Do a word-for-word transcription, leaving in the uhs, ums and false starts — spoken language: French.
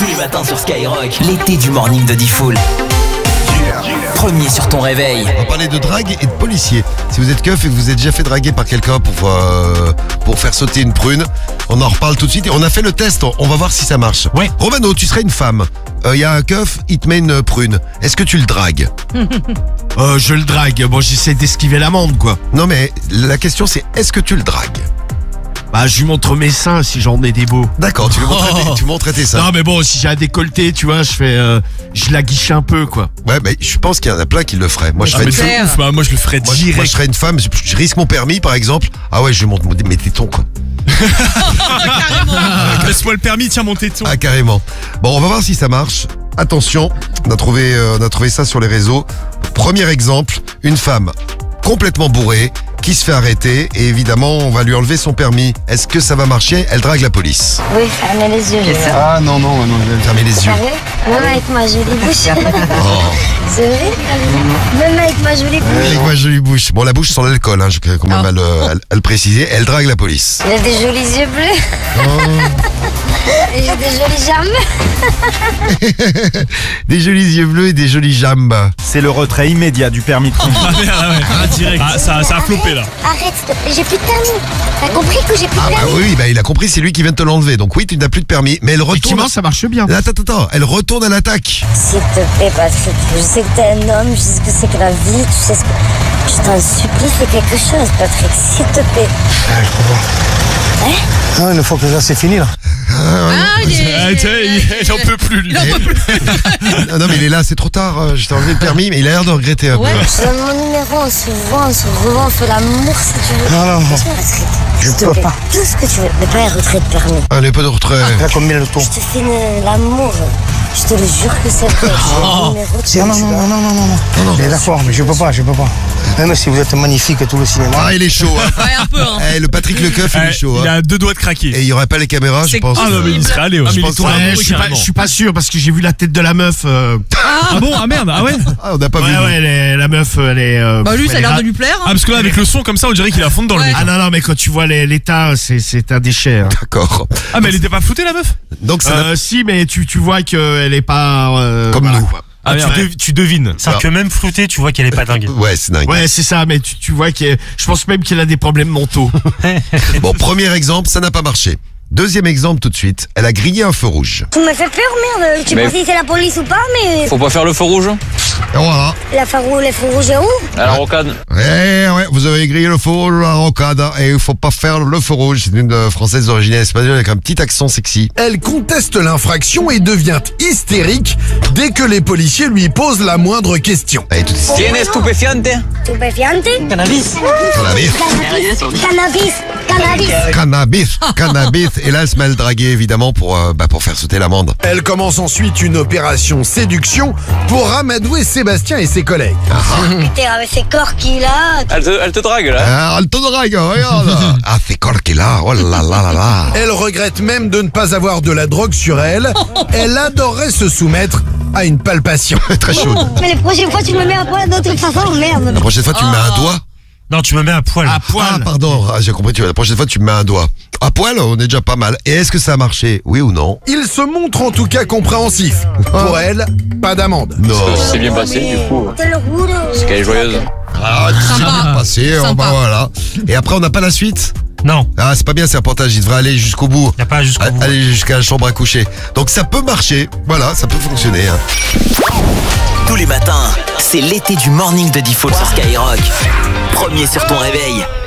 Tous les matins sur Skyrock, l'été du morning de Diffoul. Premier sur ton réveil. On va parler de drague et de policier. Si vous êtes keuf et que vous êtes déjà fait draguer par quelqu'un pour, euh, pour faire sauter une prune, on en reparle tout de suite. Et on a fait le test, on va voir si ça marche. Ouais. Romano, tu serais une femme. Il euh, y a un keuf, il te met une prune. Est-ce que tu le dragues? euh, Je le drague. Bon, j'essaie d'esquiver l'amende, quoi. Non, mais la question c'est, est-ce que tu le dragues? Bah, je lui montre mes seins si j'en ai des beaux. D'accord, tu lui montres Oh. tes, tu montres tes seins. Non, mais bon, si j'ai un décolleté, tu vois, je fais, euh, je la guiche un peu, quoi. Ouais, mais je pense qu'il y en a plein qui le feraient. Moi, je Ah, serais mais une femme. de ouf, bah, moi je le ferais Moi, direct. moi, je serais une femme, je, je risque mon permis par exemple. Ah ouais, je lui montre mon- mes tétons quoi. Laisse-moi le permis, tiens mon téton. Ah carrément. Bon, on va voir si ça marche. Attention, on a trouvé, euh, on a trouvé ça sur les réseaux. Premier exemple, une femme complètement bourrée qui se fait arrêter et évidemment on va lui enlever son permis. Est-ce que ça va marcher? Elle drague la police. Oui, fermez les yeux. je vois. Ah non non non, fermez les yeux. Sérieux? Même avec ma jolie bouche. Oh. C'est vrai? Même avec ma jolie bouche. Avec ma jolie bouche. Bon, la bouche sans l'alcool, hein, je vais quand même à, le, à le- à le préciser. Elle drague la police. Il a des jolis yeux bleus. Et j'ai des jolies jambes. Des jolis yeux bleus et des jolies jambes. C'est le retrait immédiat du permis de conduire. Ah merde, ah ouais. Ah, direct. Ah, ça, ça a flopé là. Arrête, s'il te plaît, j'ai plus de permis. T'as compris que j'ai plus de Ah bah permis? oui, bah il a compris, c'est lui qui vient de te l'enlever. Donc oui, tu n'as plus de permis. Mais elle retourne. Effectivement, ça marche bien. Attends, attends, attends. Elle retourne à l'attaque. S'il te plaît, Patrick, je sais que t'es un homme, je sais ce que c'est que la vie, tu sais ce que... Je t'en supplie, fais quelque chose, Patrick, s'il te plaît. Ah, une fois que là c'est fini là. Ah, tiens, il, il en peut plus lui. Ah non mais il est là, c'est trop tard. euh, Je t'ai enlevé le permis, mais il a l'air de regretter un peu. Je te donne mon numéro, on se voit, on se revoit, on fait l'amour si tu veux. Non, non, non. Patrick, Je s'il te peux plaît, pas. tout ce que tu veux, mais pas un retrait de permis. Allez, pas de retrait. Là combien le tour? Je te fais une- l'amour. Je te le jure que c'est vrai. J'ai le numéro, tu Non, veux, non, tu non, vas- non, non, non, non, non. Mais d'accord, mais je peux pas, je peux pas. Même si vous êtes magnifique et tout le cinéma. Ah, il est chaud. Hein. Ouais, un peu, hein. Eh, le Patrick Lecoeuf, il Eh, est chaud. il Hein. a deux doigts de craquer. Et il y aurait pas les caméras, je C'est pense. Ah non, mais il serait allé. Ouais. Ah, mais Je il pense est tout qu'on là. l'a Ouais, amoureux, je suis pas, carrément. je suis pas sûr parce que j'ai vu la tête de la meuf. euh, Ah bon, ah merde, ah ouais. Ah, on n'a pas Ouais, vu. ouais, elle est- la meuf, elle est. euh, Bah lui, elle ça a est l'air ra- de lui plaire. Ah parce que là avec le son comme ça on dirait qu'il est à fond dans le Ouais. mec. Ah non, non, mais quand tu vois les- l'état, c'est, c'est un déchet. hein. D'accord. Ah mais elle était pas floutée la meuf. Donc ça n'a- Euh, si, mais tu, tu vois qu'elle est pas. euh, Comme voilà, nous. quoi. Ah, tu, ouais. dev- tu devines. Alors- C'est que même flouté, tu vois qu'elle est pas dingue. Ouais, c'est dingue. Ouais, c'est ça, mais tu, tu vois que je pense même qu'elle a des problèmes mentaux. Bon, premier exemple, ça n'a pas marché. Deuxième exemple tout de suite. Elle a grillé un feu rouge. Tu me fais peur, merde. Je sais Mais- pas si c'est la police ou pas, mais Faut pas faire le feu rouge Et voilà. la feu rouge, les feux rouges est où? à la rocade. Ouais, ouais, vous avez grillé le feu rouge à la rocade et il faut pas faire le feu rouge. C'est une euh, française d'origine espagnole avec un petit accent sexy. Elle conteste l'infraction et devient hystérique dès que les policiers lui posent la moindre question. Elle est toute hystérique. Tiene estupefiante. Stupéfiante? Cannabis. Cannabis. Cannabis. Cannabis. Cannabis. Cannabis. Et là, elle se met à le draguer évidemment pour, euh, bah, pour faire sauter l'amende. Elle commence ensuite une opération séduction pour amadouer Sébastien et ses collègues. Putain, avec ces corps qu'il a. Elle te, elle te drague là. Ah, elle te drague, regarde. Ah, c'est corps qu'il a. Oh là là là là. Elle regrette même de ne pas avoir de la drogue sur elle. Elle adorerait se soumettre à une palpation. Très chaude. Mais les prochaines fois, tu me mets à poil d'autre façon, merde. La prochaine fois, tu me mets un doigt. Non, tu me mets à poil. À Ah, poil. pardon. Ah, j'ai compris. Tu, la prochaine fois, tu me mets un doigt. À poil, on est déjà pas mal. Et est-ce que ça a marché? Oui ou non? Il se montre en tout cas compréhensif. Pour elle, pas d'amende. Non. C'est bien passé du coup. T'es le roux, là. C'est qu'elle est joyeuse. Ah, c'est Sympa. bien passé. Oh, Sympa. bah, voilà. Et après, on n'a pas la suite? Non, Ah, c'est pas bien, c'est un reportage. Il devrait aller jusqu'au bout. y a pas jusqu'au bout. Aller jusqu'à la chambre à coucher. Donc ça peut marcher. Voilà, ça peut fonctionner. Hein. Tous les matins, c'est l'été du morning de Diffoul sur Skyrock. Premier sur ton réveil.